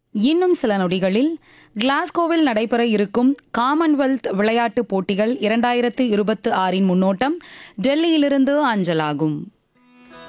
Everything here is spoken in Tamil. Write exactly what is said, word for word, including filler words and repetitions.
இன்னும் சில நொடிகளில் கிளாஸ்கோவில் நடைபெற இருக்கும் காமன்வெல்த் விளையாட்டுப் போட்டிகள் இரண்டாயிரத்து இருபத்தி ஆறின் முன்னோட்டம் டெல்லியிலிருந்து அஞ்சலாகும்.